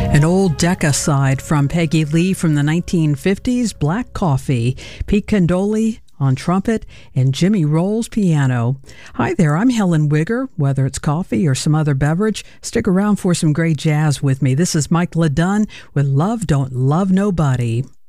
An old Decca side from Peggy Lee from the 1950s, Black Coffee, Pete Condoli on trumpet, and Jimmy Rolls piano. Hi there, I'm Helen Wigger. Whether it's coffee or some other beverage, stick around for some great jazz with me. This is Mike LeDunn with Love Don't Love Nobody.